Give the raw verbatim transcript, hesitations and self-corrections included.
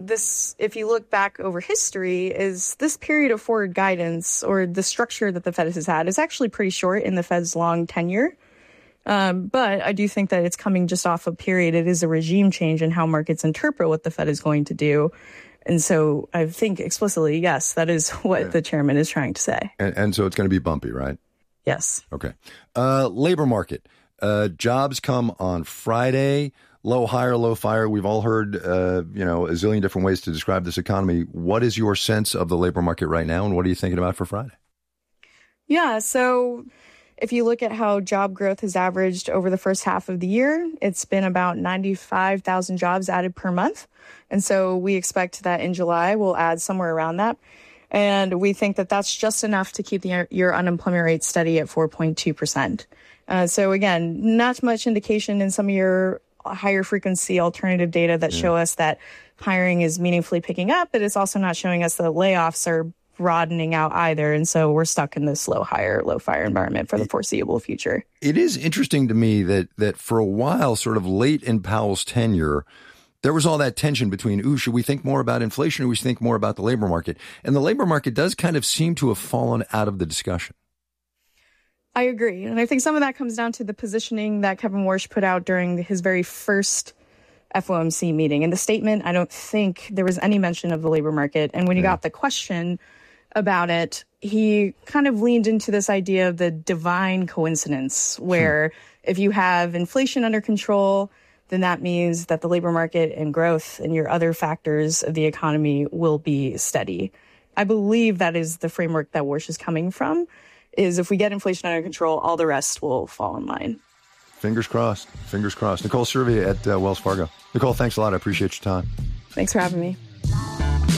this, if you look back over history, is this period of forward guidance or the structure that the Fed has had is actually pretty short in the Fed's long tenure. Um, but I do think that it's coming just off a period. It is a regime change in how markets interpret what the Fed is going to do. And so I think explicitly, yes, that is what yeah. the chairman is trying to say. And, and so it's going to be bumpy, right? Yes. Okay. Uh, labor market. Uh, jobs come on Friday. Low hire, low fire. We've all heard, uh, you know, a zillion different ways to describe this economy. What is your sense of the labor market right now, and what are you thinking about for Friday? Yeah, so if you look at how job growth has averaged over the first half of the year, it's been about ninety-five thousand jobs added per month. And so we expect that in July we'll add somewhere around that. And we think that that's just enough to keep the, your unemployment rate steady at four point two percent. Uh, so again, not much indication in some of your higher frequency alternative data that yeah. show us that hiring is meaningfully picking up, but it's also not showing us that layoffs are broadening out either. And so we're stuck in this low hire, low fire environment for the foreseeable future. It is interesting to me that that for a while, sort of late in Powell's tenure, there was all that tension between, ooh, should we think more about inflation or we should think more about the labor market? And the labor market does kind of seem to have fallen out of the discussion. I agree. And I think some of that comes down to the positioning that Kevin Warsh put out during his very first F O M C meeting. In the statement, I don't think there was any mention of the labor market. And when he yeah. got the question about it, he kind of leaned into this idea of the divine coincidence, where hmm. if you have inflation under control, then that means that the labor market and growth and your other factors of the economy will be steady. I believe that is the framework that Warsh is coming from, is if we get inflation under control, all the rest will fall in line. Fingers crossed. Fingers crossed. Nicole Cervi at uh, Wells Fargo. Nicole, thanks a lot. I appreciate your time. Thanks for having me.